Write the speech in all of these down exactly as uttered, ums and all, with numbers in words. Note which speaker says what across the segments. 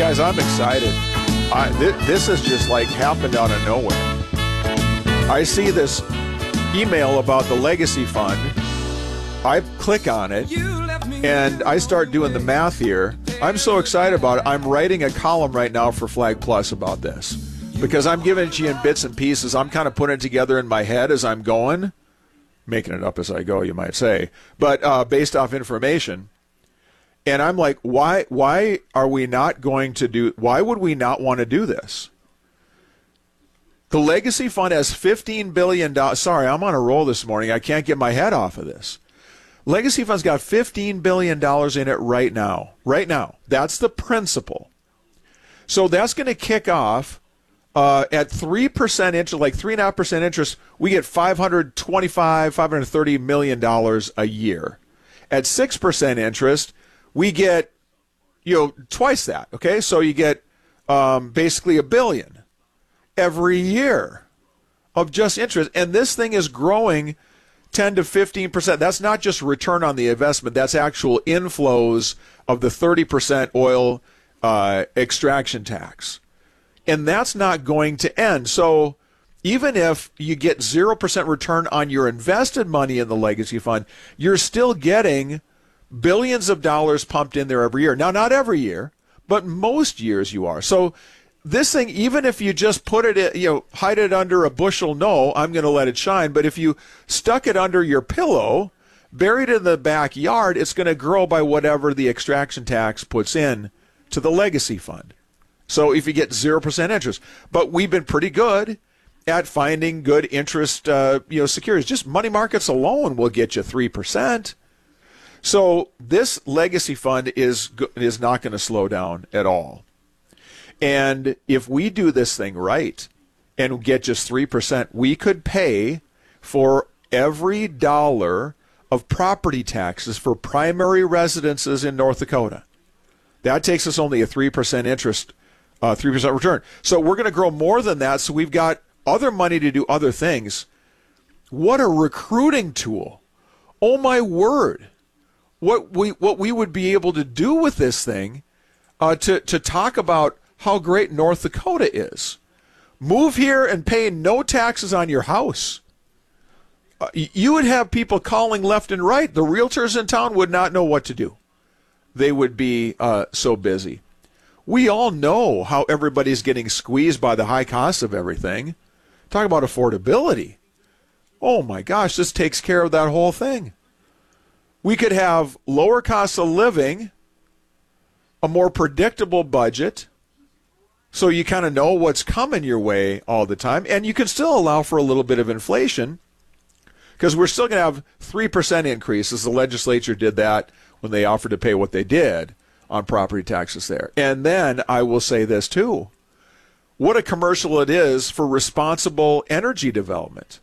Speaker 1: Guys, I'm excited. I, th- this has just like happened out of nowhere. I see this email about the legacy fund. I click on it and I start doing the math here. I'm so excited about it. I'm writing a column right now for Flag Plus about this because I'm giving it to you in bits and pieces. I'm kind of putting it together in my head as I'm going, making it up as I go, you might say, but uh, based off information. And I'm like, why why are we not going to do, why would we not want to do this? The Legacy Fund has fifteen billion dollars. Sorry, I'm on a roll this morning. I can't get my head off of this. Legacy Fund's got fifteen billion dollars in it right now. Right now. That's the principal. So that's going to kick off uh, at three percent interest, like three point five percent interest. We get five hundred twenty-five, five hundred thirty million dollars a year. At six percent interest, we get, you know, twice that, okay? So you get um, basically a billion every year of just interest. And this thing is growing ten to fifteen percent. That's not just return on the investment. That's actual inflows of the thirty percent oil uh, extraction tax. And that's not going to end. So even if you get zero percent return on your invested money in the Legacy Fund, you're still getting billions of dollars pumped in there every year. Now, not every year, but most years you are. So this thing, even if you just put it, in, you know, hide it under a bushel, no, I'm going to let it shine. But if you stuck it under your pillow, buried it in the backyard, it's going to grow by whatever the extraction tax puts in to the Legacy Fund. So if you get zero percent interest. But we've been pretty good at finding good interest, uh, you know, securities. Just money markets alone will get you three percent. So this Legacy Fund is is not going to slow down at all. And if we do this thing right and get just three percent, we could pay for every dollar of property taxes for primary residences in North Dakota. That takes us only a three percent interest, uh, three percent return. So we're going to grow more than that, so we've got other money to do other things. What a recruiting tool. Oh, my word. What we what we would be able to do with this thing uh, to, to talk about how great North Dakota is. Move here and pay no taxes on your house. Uh, you would have people calling left and right. The realtors in town would not know what to do. They would be uh, so busy. We all know how everybody's getting squeezed by the high cost of everything. Talk about affordability. Oh, my gosh, this takes care of that whole thing. We could have lower costs of living, a more predictable budget, so you kind of know what's coming your way all the time, and you can still allow for a little bit of inflation because we're still going to have three percent increases. The legislature did that when they offered to pay what they did on property taxes there. And then I will say this too. What a commercial it is for responsible energy development.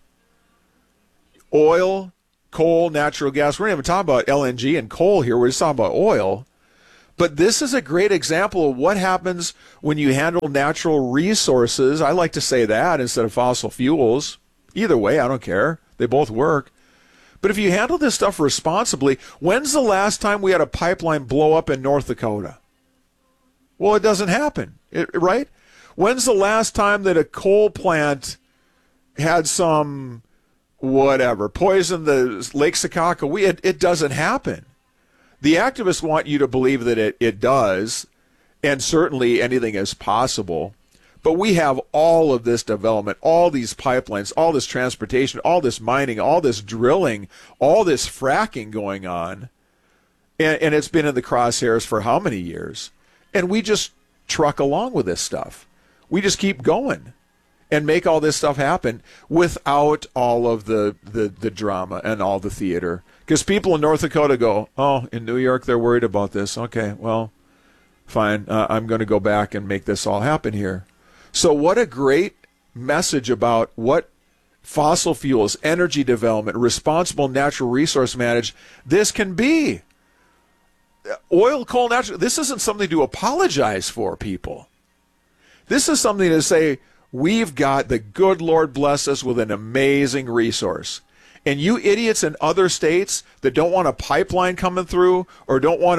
Speaker 1: Oil, coal, natural gas. We're not even talking about L N G and coal here. We're just talking about oil. But this is a great example of what happens when you handle natural resources. I like to say that instead of fossil fuels. Either way, I don't care. They both work. But if you handle this stuff responsibly, when's the last time we had a pipeline blow up in North Dakota? Well, it doesn't happen, it, right? When's the last time that a coal plant had some whatever, poison the Lake Sakakawea? It, it doesn't happen. The activists want you to believe that it, it does, and certainly anything is possible. But we have all of this development, all these pipelines, all this transportation, all this mining, all this drilling, all this fracking going on. And, and it's been in the crosshairs for how many years? And we just truck along with this stuff. We just keep going and make all this stuff happen without all of the, the, the drama and all the theater. Because people in North Dakota go, oh, in New York they're worried about this. Okay, well, fine. Uh, I'm going to go back and make this all happen here. So what a great message about what fossil fuels, energy development, responsible natural resource management, this can be. Oil, coal, natural, this isn't something to apologize for, people. This is something to say, we've got, the good Lord bless us with an amazing resource. And you idiots in other states that don't want a pipeline coming through or don't want to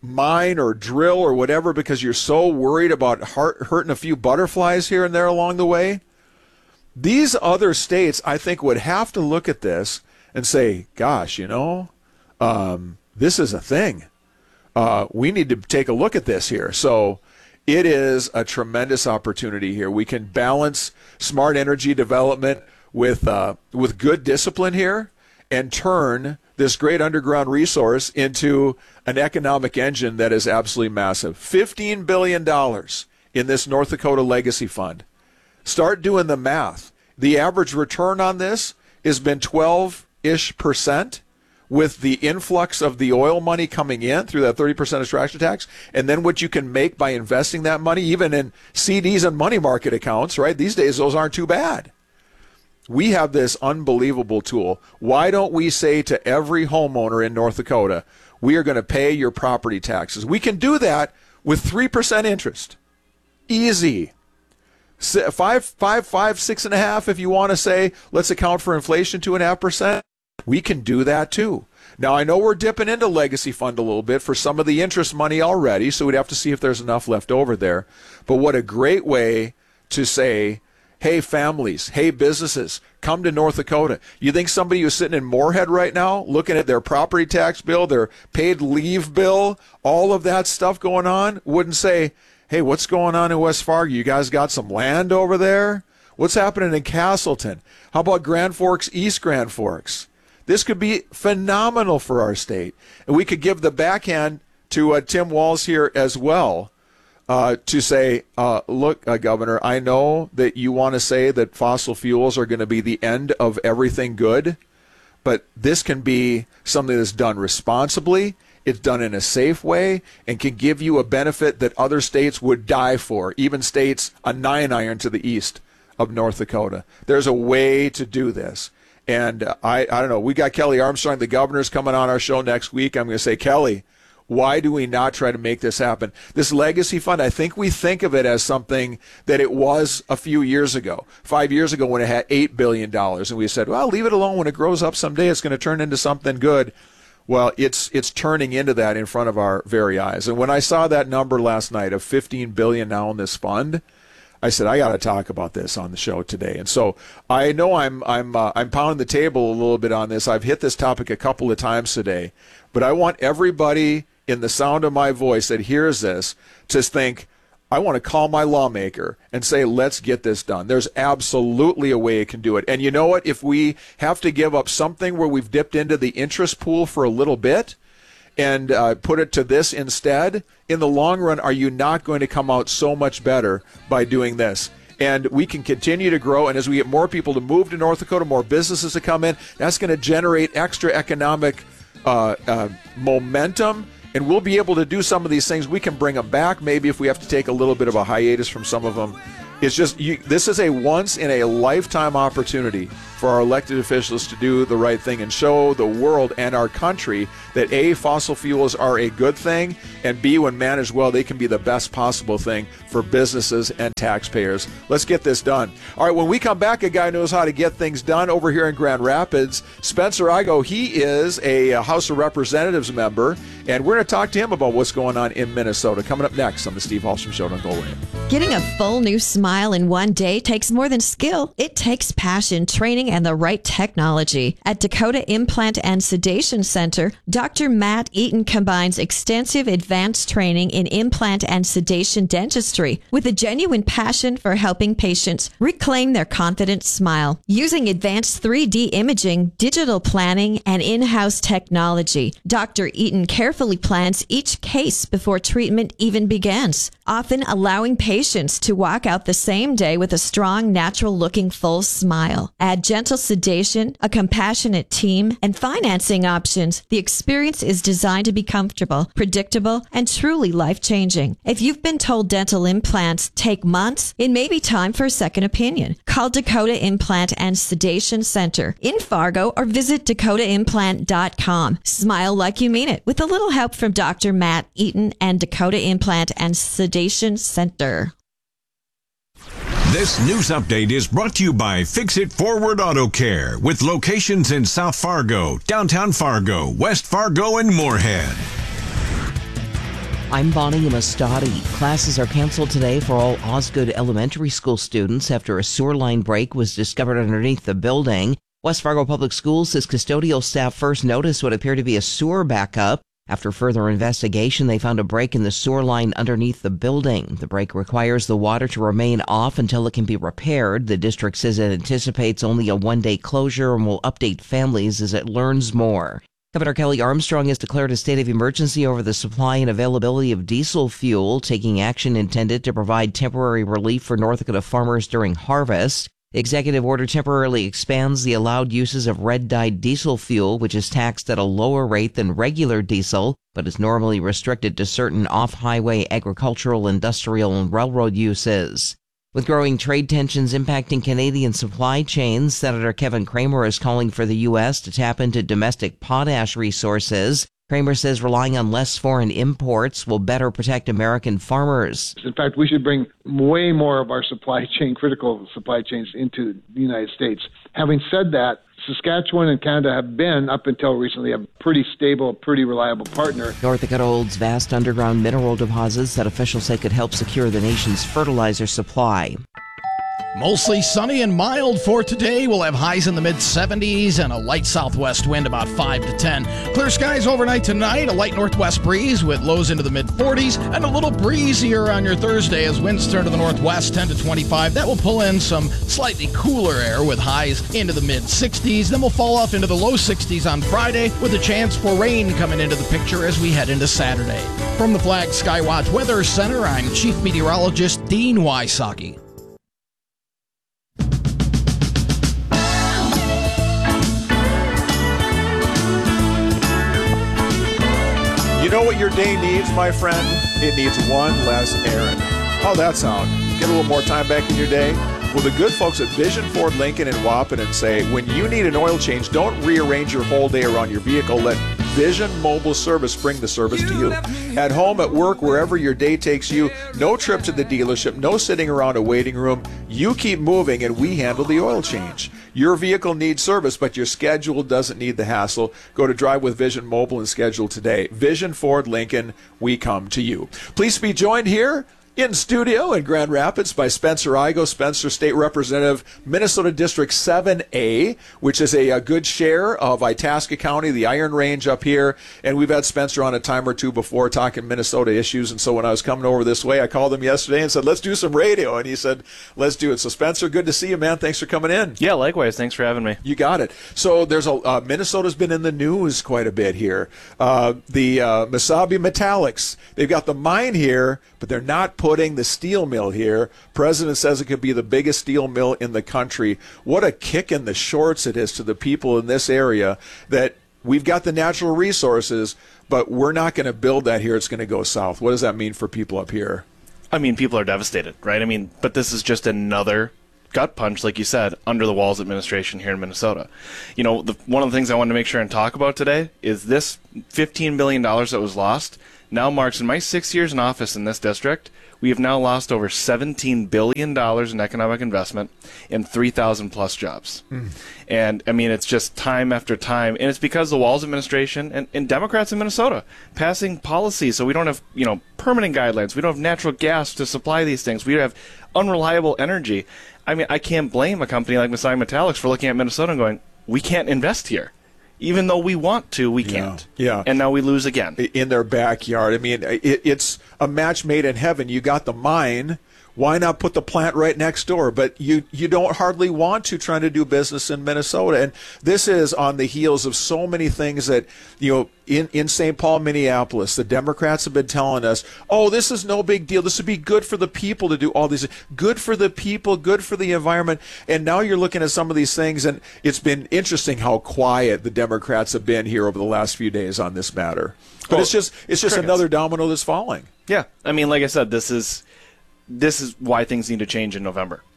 Speaker 1: mine or drill or whatever because you're so worried about heart, hurting a few butterflies here and there along the way. These other states, I think, would have to look at this and say, gosh, you know, um, this is a thing. Uh, we need to take a look at this here. So it is a tremendous opportunity here. We can balance smart energy development with uh, with good discipline here and turn this great underground resource into an economic engine that is absolutely massive. fifteen billion dollars in this North Dakota Legacy Fund. Start doing the math. The average return on this has been twelve-ish percent with the influx of the oil money coming in through that thirty percent extraction tax, and then what you can make by investing that money, even in C Ds and money market accounts, right? These days, those aren't too bad. We have this unbelievable tool. Why don't we say to every homeowner in North Dakota, we are going to pay your property taxes? We can do that with three percent interest. Easy. Five, five, five, six and a half, if you want to say, let's account for inflation, two and a half percent. We can do that too. Now, I know we're dipping into Legacy Fund a little bit for some of the interest money already, so we'd have to see if there's enough left over there. But what a great way to say, hey, families, hey, businesses, come to North Dakota. You think somebody who's sitting in Moorhead right now, looking at their property tax bill, their paid leave bill, all of that stuff going on, wouldn't say, hey, what's going on in West Fargo? You guys got some land over there? What's happening in Castleton? How about Grand Forks, East Grand Forks? This could be phenomenal for our state. And we could give the backhand to uh, Tim Walz here as well. Uh, to say, uh, look, uh, Governor, I know that you want to say that fossil fuels are going to be the end of everything good, but this can be something that's done responsibly, it's done in a safe way, and can give you a benefit that other states would die for, even states a nine iron to the east of North Dakota. There's a way to do this. And uh, I, I don't know, we got Kelly Armstrong, the governor's coming on our show next week. I'm going to say, Kelly, why do we not try to make this happen? This Legacy Fund, I think we think of it as something that it was a few years ago, five years ago when it had eight billion dollars. And we said, well, leave it alone. When it grows up someday, it's going to turn into something good. Well, it's it's turning into that in front of our very eyes. And when I saw that number last night of fifteen billion dollars now in this fund, I said, I got to talk about this on the show today. And so I know I'm I'm uh, I'm pounding the table a little bit on this. I've hit this topic a couple of times today, but I want everybody in the sound of my voice that hears this to think, I want to call my lawmaker and say, let's get this done. There's absolutely a way it can do it. And you know what? If we have to give up something where we've dipped into the interest pool for a little bit and uh, put it to this instead, in the long run, are you not going to come out so much better by doing this? And we can continue to grow. And as we get more people to move to North Dakota, more businesses to come in, that's going to generate extra economic uh, uh, momentum. And we'll be able to do some of these things. We can bring them back, maybe if we have to take a little bit of a hiatus from some of them. It's just, you, this is a once-in-a-lifetime opportunity for our elected officials to do the right thing and show the world and our country that, A, fossil fuels are a good thing, and B, when managed well, they can be the best possible thing for businesses and taxpayers. Let's get this done. All right, when we come back, a guy knows how to get things done over here in Grand Rapids. Spencer Igo, he is a House of Representatives member, and we're going to talk to him about what's going on in Minnesota. Coming up next on the Steve Hallstrom Show. Don't go away.
Speaker 2: Getting a full new smile in one day takes more than skill. It takes passion, training, and the right technology. At Dakota Implant and Sedation Center, Doctor Matt Eaton combines extensive advanced training in implant and sedation dentistry with a genuine passion for helping patients reclaim their confident smile. Using advanced three D imaging, digital planning, and in-house technology, Doctor Eaton carefully plans each case before treatment even begins, often allowing patients to walk out the same day with a strong, natural-looking full smile. Add gentle sedation, a compassionate team, and financing options. The experience is designed to be comfortable, predictable, and truly life-changing. If you've been told dental implants take months, it may be time for a second opinion. Call Dakota Implant and Sedation Center in Fargo or visit dakota implant dot com. Smile like you mean it with a little help from Doctor Matt Eaton and Dakota Implant and Sedation Center.
Speaker 3: This news update is brought to you by Fix It Forward Auto Care with locations in South Fargo, downtown Fargo, West Fargo, and Moorhead.
Speaker 4: I'm Bonnie Amistadi. Classes are canceled today for all Osgood Elementary School students after a sewer line break was discovered underneath the building. West Fargo Public Schools says custodial staff first noticed what appeared to be a sewer backup. After further investigation, they found a break in the sewer line underneath the building. The break requires the water to remain off until it can be repaired. The district says it anticipates only a one-day closure and will update families as it learns more. Governor Kelly Armstrong has declared a state of emergency over the supply and availability of diesel fuel, taking action intended to provide temporary relief for North Dakota farmers during harvest. The executive order temporarily expands the allowed uses of red-dyed diesel fuel, which is taxed at a lower rate than regular diesel, but is normally restricted to certain off-highway agricultural, industrial, and railroad uses. With growing trade tensions impacting Canadian supply chains, Senator Kevin Cramer is calling for the U S to tap into domestic potash resources. Cramer says relying on less foreign imports will better protect American farmers.
Speaker 5: In fact, we should bring way more of our supply chain, critical supply chains, into the United States. Having said that, Saskatchewan and Canada have been, up until recently, a pretty stable, pretty reliable partner.
Speaker 4: North Dakota holds vast underground mineral deposits that officials say could help secure the nation's fertilizer supply.
Speaker 6: Mostly sunny and mild for today. We'll have highs in the mid seventies and a light southwest wind about five to ten. Clear skies overnight tonight, a light northwest breeze with lows into the mid forties, and a little breezier on your Thursday as winds turn to the northwest ten to twenty-five. That will pull in some slightly cooler air with highs into the mid sixties. Then we'll fall off into the low sixties on Friday with a chance for rain coming into the picture as we head into Saturday. From the Flag Skywatch Weather Center, I'm Chief Meteorologist Dean Wysocki.
Speaker 1: You know what your day needs, my friend? It needs one less errand. How'd that sound? Get a little more time back in your day? Well, the good folks at Vision Ford Lincoln in Wahpeton say, when you need an oil change, don't rearrange your whole day around your vehicle. Let Vision Mobile Service bring the service to you. At home, at work, wherever your day takes you, no trip to the dealership, no sitting around a waiting room. You keep moving and we handle the oil change. Your vehicle needs service, but your schedule doesn't need the hassle. Go to Drive with Vision Mobile and schedule today. Vision Ford Lincoln, we come to you. Please be joined here in studio in Grand Rapids by Spencer Igo, Spencer State Representative, Minnesota District seven A, which is a, a good share of Itasca County, the Iron Range up here. And we've had Spencer on a time or two before talking Minnesota issues. And so when I was coming over this way, I called him yesterday and said, let's do some radio. And he said, let's do it. So Spencer, good to see you, man. Thanks for coming in.
Speaker 7: Yeah, likewise. Thanks for having me.
Speaker 1: You got it. So there's a uh, Minnesota's been in the news quite a bit here. Uh, the uh, Mesabi Metallics, they've got the mine here, but they're not putting the steel mill here. President says it could be the biggest steel mill in the country. What a kick in the shorts it is to the people in this area that we've got the natural resources, but we're not going to build that here. It's going to go south. What does that mean for people up here?
Speaker 7: I mean, people are devastated, right? I mean, but this is just another gut punch, like you said, under the walls administration here in Minnesota. You know, the, one of the things I wanted to make sure and talk about today is this fifteen billion dollars that was lost now marks, in my six years in office in this district, we have now lost over seventeen billion dollars in economic investment and three thousand plus jobs. Mm. And, I mean, it's just time after time. And it's because the Walz administration and, and Democrats in Minnesota passing policies so we don't have, you know, permanent guidelines. We don't have natural gas to supply these things. We have unreliable energy. I mean, I can't blame a company like Mesabi Metallics for looking at Minnesota and going, we can't invest here. Even though we want to, we can't.
Speaker 1: Yeah, yeah.
Speaker 7: And now we lose again.
Speaker 1: In their backyard. I mean, it, it's a match made in heaven. You got the mine. Why not put the plant right next door? But you, you don't hardly want to trying to do business in Minnesota. And this is on the heels of so many things that, you know, in, in Saint Paul, Minneapolis, the Democrats have been telling us, oh, this is no big deal. This would be good for the people to do all these. Good for the people, good for the environment. And now you're looking at some of these things, and it's been interesting how quiet the Democrats have been here over the last few days on this matter. But well, it's just it's just crickets. Another domino that's falling.
Speaker 7: Yeah. I mean, like I said, this is... This is why things need to change in November.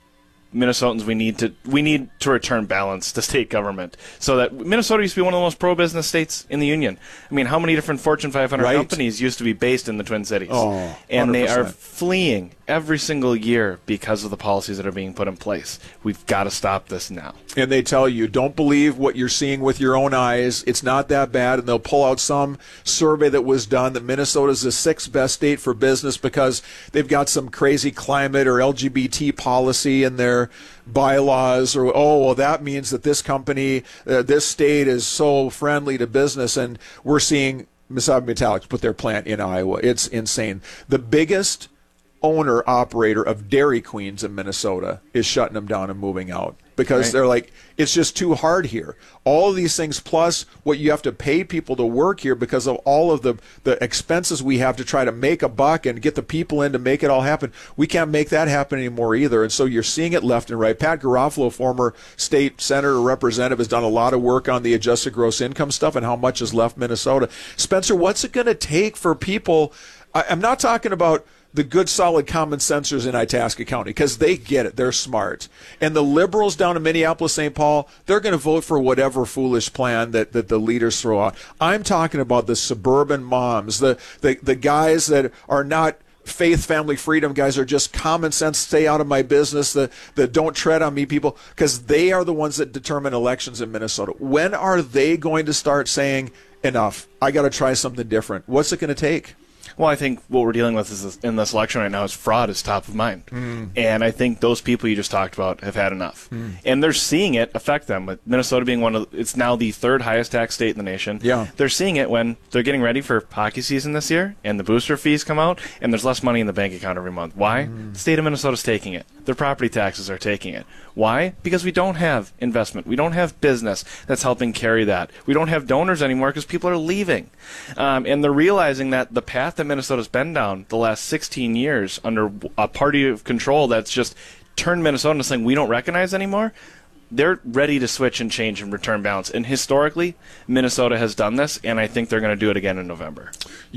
Speaker 7: Minnesotans, we need to we need to return balance to state government, so that Minnesota used to be one of the most pro-business states in the union. I mean, how many different Fortune five hundred
Speaker 1: Right.
Speaker 7: companies used to be based in the Twin Cities?
Speaker 1: Oh,
Speaker 7: and they are
Speaker 1: one hundred percent.
Speaker 7: fleeing every single year because of the policies that are being put in place. We've got to stop this now.
Speaker 1: And they tell you, don't believe what you're seeing with your own eyes. It's not that bad. And they'll pull out some survey that was done that Minnesota's the sixth best state for business because they've got some crazy climate or L G B T policy in their bylaws, or, oh, well, that means that this company, uh, this state is so friendly to business. And we're seeing Mesabi Metallics put their plant in Iowa. It's insane. The biggest owner operator of Dairy Queens in Minnesota is shutting them down and moving out because
Speaker 7: Right.
Speaker 1: they're like, it's just too hard here. All of these things, plus what you have to pay people to work here because of all of the, the expenses we have to try to make a buck and get the people in to make it all happen. We can't make that happen anymore either. And so you're seeing it left and right. Pat Garofalo, former state senator or representative, has done a lot of work on the adjusted gross income stuff and how much is left Minnesota. Spencer, what's it going to take for people? I, I'm not talking about the good, solid common sensors in Itasca County, because they get it. They're smart. And the liberals down in Minneapolis, Saint Paul, they're going to vote for whatever foolish plan that, that the leaders throw out. I'm talking about the suburban moms, the, the, the guys that are not faith, family, freedom guys, are just common sense, stay out of my business, the, the don't tread on me people, because they are the ones that determine elections in Minnesota. When are they going to start saying, enough, I got to try something different? What's it going to take?
Speaker 7: Well, I think what we're dealing with is in this election right now is fraud is top of mind. Mm. And I think those people you just talked about have had enough. Mm. And they're seeing it affect them. With Minnesota being one of, it's now the third highest tax state in the nation.
Speaker 1: Yeah.
Speaker 7: They're seeing it when they're getting ready for hockey season this year and the booster fees come out and there's less money in the bank account every month. Why? Mm. The state of Minnesota's taking it. Their property taxes are taking it. Why? Because we don't have investment. We don't have business that's helping carry that. We don't have donors anymore because people are leaving. Um, and they're realizing that the path that Minnesota's been down the last sixteen years under a party of control that's just turned Minnesota into something we don't recognize anymore, they're ready to switch and change and return balance. And historically, Minnesota has done this, and I think they're going to do it again in November.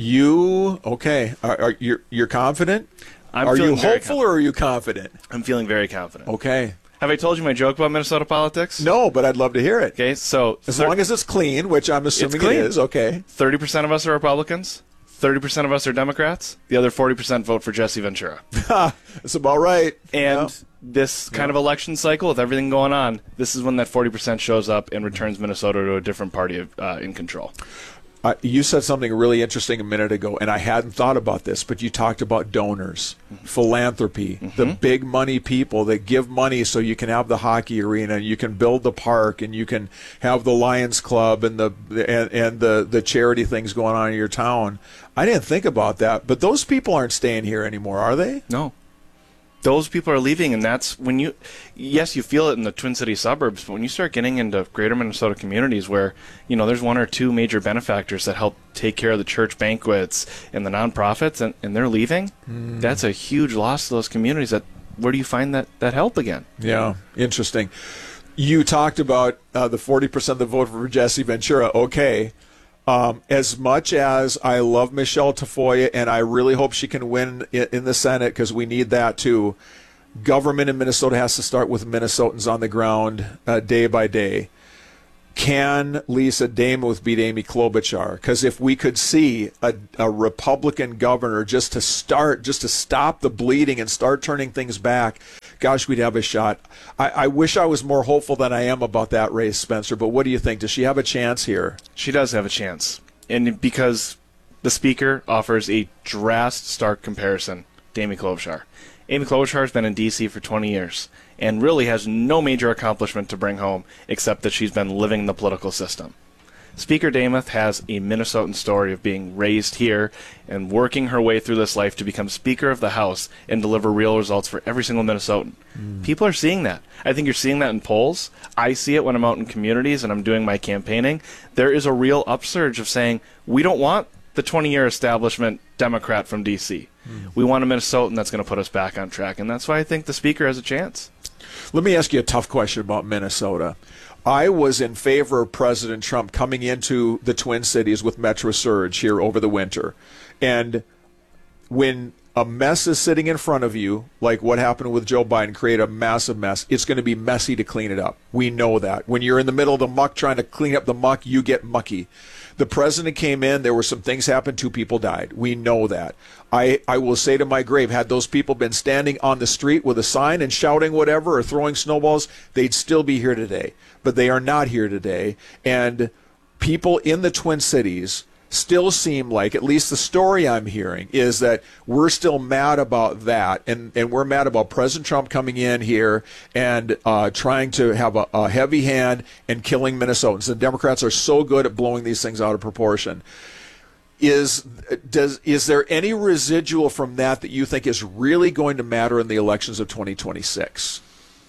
Speaker 1: You, okay, are, are you're, you're confident?
Speaker 7: I'm
Speaker 1: are you
Speaker 7: very
Speaker 1: hopeful or are you confident?
Speaker 7: I'm feeling very confident.
Speaker 1: Okay.
Speaker 7: Have I told you my joke about Minnesota politics?
Speaker 1: No, but I'd love to hear it.
Speaker 7: Okay, so
Speaker 1: as
Speaker 7: thir-
Speaker 1: long as it's clean, which I'm assuming
Speaker 7: It's clean.
Speaker 1: it is, okay.
Speaker 7: thirty percent of us are Republicans, thirty percent of us are Democrats, the other forty percent vote for Jesse Ventura.
Speaker 1: That's about right.
Speaker 7: And
Speaker 1: yeah.
Speaker 7: this kind
Speaker 1: yeah.
Speaker 7: of election cycle, with everything going on, this is when that forty percent shows up and returns Minnesota to a different party uh, in control.
Speaker 1: Uh, you said something really interesting a minute ago, and I hadn't thought about this, but you talked about donors, mm-hmm. philanthropy, mm-hmm. the big money people that give money so you can have the hockey arena, and you can build the park, and you can have the Lions Club and the and, and the, the charity things going on in your town. I didn't think about that, but those people aren't staying here anymore, are they?
Speaker 7: No. Those people are leaving, and that's when you, yes, you feel it in the Twin City suburbs, but when you start getting into greater Minnesota communities where, you know, there's one or two major benefactors that help take care of the church banquets and the nonprofits, and, and they're leaving, mm. that's a huge loss to those communities. That where do you find that, that help again?
Speaker 1: Yeah, interesting. You talked about uh, the forty percent of the vote for Jesse Ventura. Okay. Um, as much as I love Michelle Tafoya, and I really hope she can win in the Senate because we need that too, government in Minnesota has to start with Minnesotans on the ground uh, day by day. Can Lisa Demuth beat Amy Klobuchar? Because if we could see a, a Republican governor just to start, just to stop the bleeding and start turning things back, gosh, we'd have a shot. I, I wish I was more hopeful than I am about that race, Spencer, but what do you think? Does she have a chance here?
Speaker 7: She does have a chance. And because the speaker offers a drastic, stark comparison to Amy Klobuchar. Amy Klobuchar has been in D C for twenty years and really has no major accomplishment to bring home except that she's been living the political system. Speaker Demuth has a Minnesotan story of being raised here and working her way through this life to become Speaker of the House and deliver real results for every single Minnesotan. Mm. People are seeing that. I think you're seeing that in polls. I see it when I'm out in communities and I'm doing my campaigning. There is a real upsurge of saying, we don't want the twenty-year establishment Democrat from D C. Mm. We want a Minnesotan that's going to put us back on track, and that's why I think the Speaker has a chance.
Speaker 1: Let me ask you a tough question about Minnesota. I was in favor of President Trump coming into the Twin Cities with Metro Surge here over the winter. And when a mess is sitting in front of you, like what happened with Joe Biden, create a massive mess. It's going to be messy to clean it up. We know that. When you're in the middle of the muck trying to clean up the muck, you get mucky. The president came in, there were some things happened, two people died. We know that. I, I will say to my grave, had those people been standing on the street with a sign and shouting whatever or throwing snowballs, they'd still be here today. But they are not here today. And people in the Twin Cities still seem like, at least the story I'm hearing, is that we're still mad about that. And, and we're mad about President Trump coming in here and uh, trying to have a, a heavy hand and killing Minnesotans. The Democrats are so good at blowing these things out of proportion. Is does is there any residual from that that you think is really going to matter in the elections of twenty twenty-six?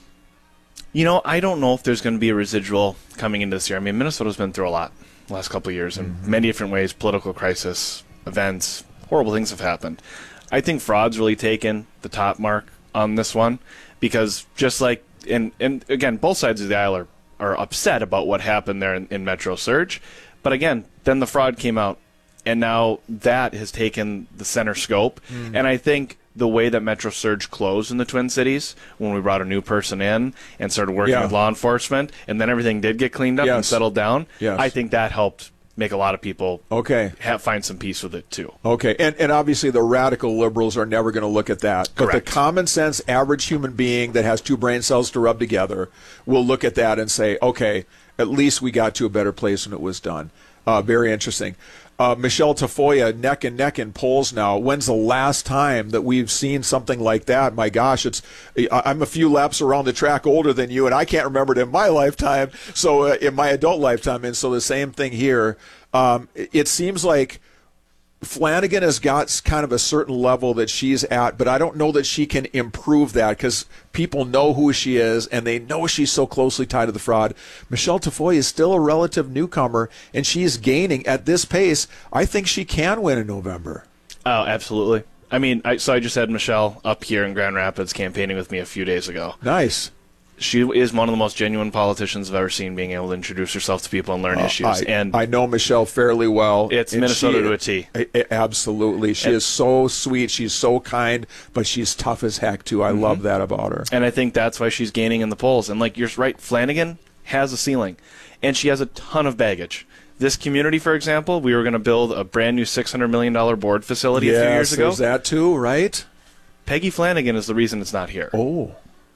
Speaker 7: You know, I don't know if there's going to be a residual coming into this year. I mean, Minnesota's been through a lot the last couple of years in mm-hmm. many different ways, political crisis, events, horrible things have happened. I think fraud's really taken the top mark on this one because just like, and, and again, both sides of the aisle are, are upset about what happened there in, in Metro Surge. But again, then the fraud came out. And now that has taken the center scope. Mm. And I think the way that Metro Surge closed in the Twin Cities, when we brought a new person in and started working yeah. with law enforcement, and then everything did get cleaned up yes. and settled down,
Speaker 1: yes.
Speaker 7: I think that helped make a lot of people
Speaker 1: okay.
Speaker 7: have, find some peace with it, too.
Speaker 1: Okay, and, and obviously the radical liberals are never going to look at that. But
Speaker 7: Correct.
Speaker 1: The common sense average human being that has two brain cells to rub together will look at that and say, okay, at least we got to a better place when it was done. Uh, very interesting. Uh, Michelle Tafoya neck and neck in polls now. When's the last time that we've seen something like that? My gosh, it's I'm a few laps around the track older than you, and I can't remember it in my lifetime. So uh, in my adult lifetime, and so the same thing here. Um, it seems like Flanagan has got kind of a certain level that she's at, but I don't know that she can improve that because people know who she is and they know she's so closely tied to the fraud. Michelle Tafoya is still a relative newcomer, and she's gaining at this pace. I think she can win in November.
Speaker 7: Oh, absolutely. I mean, I, so I just had Michelle up here in Grand Rapids campaigning with me a few days ago.
Speaker 1: Nice.
Speaker 7: She is one of the most genuine politicians I've ever seen, being able to introduce herself to people and learn
Speaker 1: uh,
Speaker 7: issues.
Speaker 1: I,
Speaker 7: and
Speaker 1: I know Michelle fairly well.
Speaker 7: It's Minnesota
Speaker 1: she,
Speaker 7: to a T.
Speaker 1: A, absolutely. She
Speaker 7: and,
Speaker 1: is so sweet. She's so kind, but she's tough as heck, too. I mm-hmm. love that about her.
Speaker 7: And I think that's why she's gaining in the polls. And, like, you're right, Flanagan has a ceiling, and she has a ton of baggage. This community, for example, we were going to build a brand new six hundred million dollars board facility
Speaker 1: yes,
Speaker 7: a few years ago.
Speaker 1: There's that, too, right?
Speaker 7: Peggy Flanagan is the reason it's not here.
Speaker 1: Oh.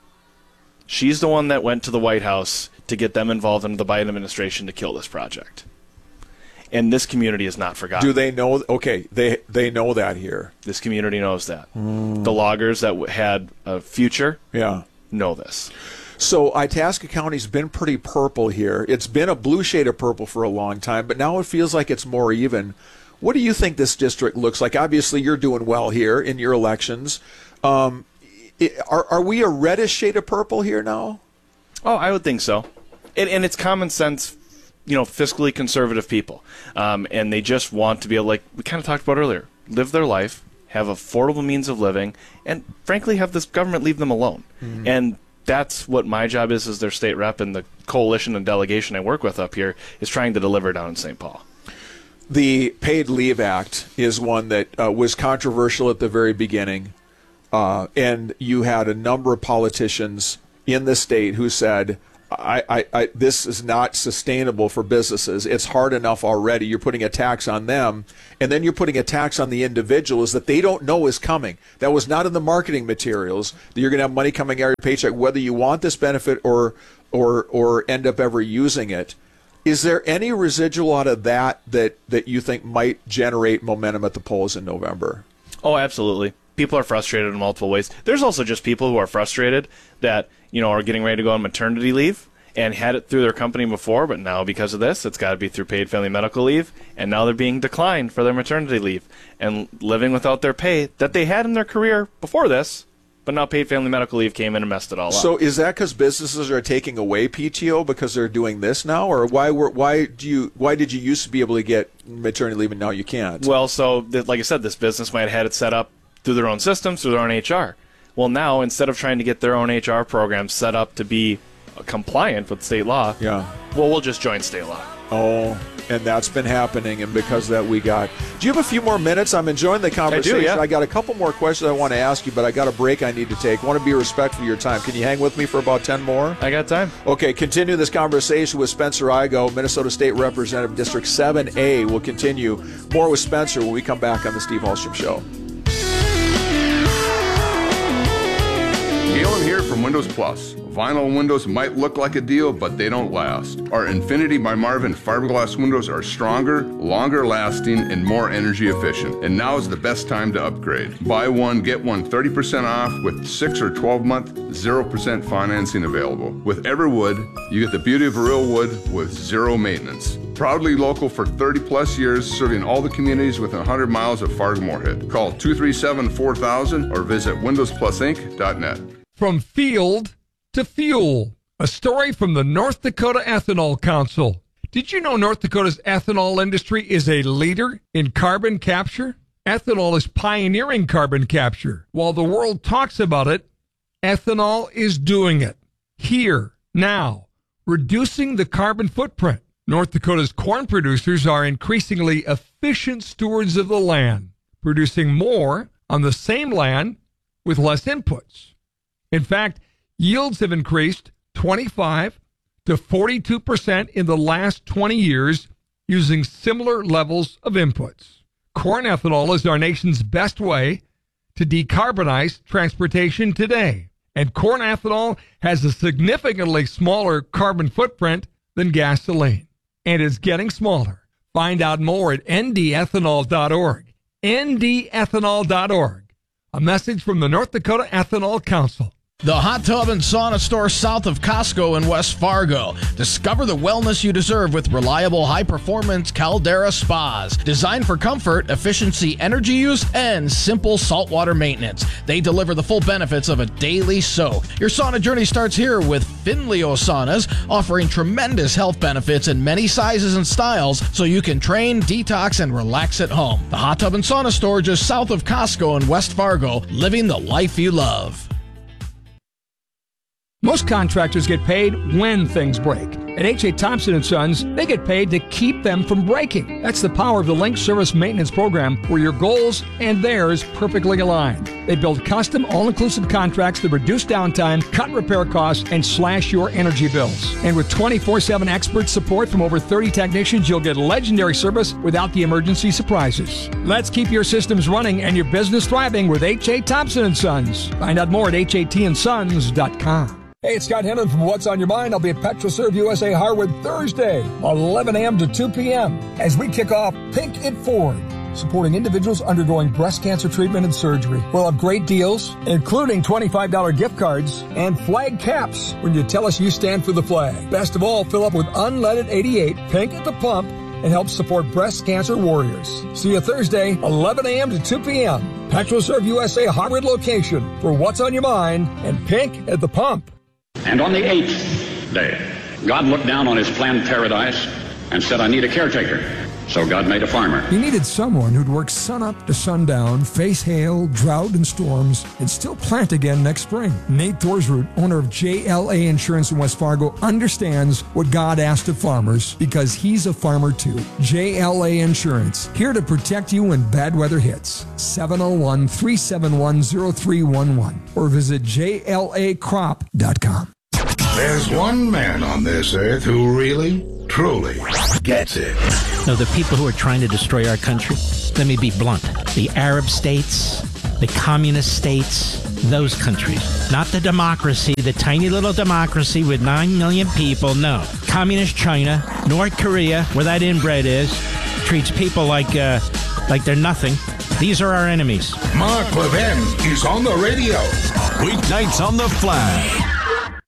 Speaker 7: She's the one that went to the White House to get them involved in the Biden administration to kill this project. And this community is not forgotten.
Speaker 1: Do they know? Okay, they they know that here.
Speaker 7: This community knows that. Mm. The loggers that w- had a future
Speaker 1: yeah.
Speaker 7: know this.
Speaker 1: So Itasca County's been pretty purple here. It's been a blue shade of purple for a long time, but now it feels like it's more even. What do you think this district looks like? Obviously, you're doing well here in your elections. Um, it, are are we a reddish shade of purple here now?
Speaker 7: Oh, I would think so. And, and it's common sense, you know, fiscally conservative people. Um, and they just want to be able, like we kind of talked about earlier, live their life, have affordable means of living, and frankly have this government leave them alone. Mm-hmm. And that's what my job is as their state rep, and the coalition and delegation I work with up here is trying to deliver down in Saint Paul.
Speaker 1: The Paid Leave Act is one that uh, was controversial at the very beginning. Uh, and you had a number of politicians in the state who said, I, I, I, this is not sustainable for businesses. It's hard enough already. You're putting a tax on them, and then you're putting a tax on the individuals that they don't know is coming. That was not in the marketing materials, that you're going to have money coming out of your paycheck, whether you want this benefit or, or, or end up ever using it. Is there any residual out of that, that that you think might generate momentum at the polls in November?
Speaker 7: Oh, absolutely. People are frustrated in multiple ways. There's also just people who are frustrated that, you know, are getting ready to go on maternity leave and had it through their company before, but now because of this, it's got to be through paid family medical leave, and now they're being declined for their maternity leave and living without their pay that they had in their career before this, but now paid family medical leave came in and messed it all up.
Speaker 1: So is that because businesses are taking away P T O because they're doing this now, or why were why do you why did you used to be able to get maternity leave and now you can't?
Speaker 7: Well, so th- like I said, this business might have had it set up through their own systems, through their own H R. Well, now, instead of trying to get their own H R program set up to be compliant with state law,
Speaker 1: yeah.
Speaker 7: well, we'll just join state law.
Speaker 1: Oh, and that's been happening. And because of that, we got. Do you have a few more minutes? I'm enjoying the conversation.
Speaker 7: I do, yeah.
Speaker 1: I got a couple more questions I want to ask you, but I got a break I need to take. I want to be respectful of your time. Can you hang with me for about ten more?
Speaker 7: I got time.
Speaker 1: Okay, continue this conversation with Spencer Igoe, Minnesota State Representative, District seven A. We'll continue more with Spencer when we come back on the Steve Hallstrom Show.
Speaker 8: Galen here from Windows Plus. Vinyl windows might look like a deal, but they don't last. Our Infinity by Marvin fiberglass windows are stronger, longer lasting, and more energy efficient. And now is the best time to upgrade. Buy one, get one thirty percent off with six or twelve month, zero percent financing available. With Everwood, you get the beauty of real wood with zero maintenance. Proudly local for thirty plus years, serving all the communities within one hundred miles of Fargo-Moorhead. Call two three seven, four thousand or visit windows plus inc dot net.
Speaker 9: From field to fuel, a story from the North Dakota Ethanol Council. Did you know North Dakota's ethanol industry is a leader in carbon capture? Ethanol is pioneering carbon capture. While the world talks about it, ethanol is doing it. Here, now, reducing the carbon footprint. North Dakota's corn producers are increasingly efficient stewards of the land, producing more on the same land with less inputs. In fact, yields have increased twenty-five to forty-two percent in the last twenty years using similar levels of inputs. Corn ethanol is our nation's best way to decarbonize transportation today. And corn ethanol has a significantly smaller carbon footprint than gasoline. And it's getting smaller. Find out more at N D ethanol dot org. N D ethanol dot org. A message from the North Dakota Ethanol Council.
Speaker 6: The Hot Tub and Sauna Store south of Costco in West Fargo. Discover the wellness you deserve with reliable, high-performance Caldera spas. Designed for comfort, efficiency, energy use, and simple saltwater maintenance. They deliver the full benefits of a daily soak. Your sauna journey starts here with Finleo Saunas, offering tremendous health benefits in many sizes and styles so you can train, detox, and relax at home. The Hot Tub and Sauna Store just south of Costco in West Fargo, living the life you love.
Speaker 9: Most contractors get paid when things break. At H A. Thompson and Sons, they get paid to keep them from breaking. That's the power of the Link Service Maintenance Program, where your goals and theirs perfectly align. They build custom, all-inclusive contracts that reduce downtime, cut repair costs, and slash your energy bills. And with twenty-four seven expert support from over thirty technicians, you'll get legendary service without the emergency surprises. Let's keep your systems running and your business thriving with H A. Thompson and Sons. Find out more at H A T and sons dot com.
Speaker 10: Hey, it's Scott Hennon from What's on Your Mind. I'll be at PetroServe U S A Harwood Thursday, eleven a.m. to two p.m. as we kick off Pink It Forward, supporting individuals undergoing breast cancer treatment and surgery. We'll have great deals, including twenty-five dollars gift cards and flag caps when you tell us you stand for the flag. Best of all, fill up with unleaded eighty-eight Pink at the Pump and help support breast cancer warriors. See you Thursday, eleven a.m. to two p.m. PetroServe U S A Harwood location for What's on Your Mind and Pink at the Pump.
Speaker 11: And on the eighth day, God looked down on his planned paradise and said, I need a caretaker. So God made a farmer.
Speaker 10: He needed someone who'd work sunup to sundown, face hail, drought, and storms, and still plant again next spring. Nate Thorsroot, owner of J L A Insurance in West Fargo, understands what God asked of farmers because he's a farmer too. J L A Insurance, here to protect you when bad weather hits. seven oh one, three seven one, oh three one one or visit J L A crop dot com.
Speaker 12: There's one man on this earth who really, truly gets it.
Speaker 13: No, the people who are trying to destroy our country, let me be blunt, the Arab states, the communist states, those countries. Not the democracy, the tiny little democracy with nine million people, no. Communist China, North Korea, where that inbred is, treats people like, uh, like they're nothing. These are our enemies.
Speaker 12: Mark Levin is on the radio.
Speaker 3: Weeknights on the Flag.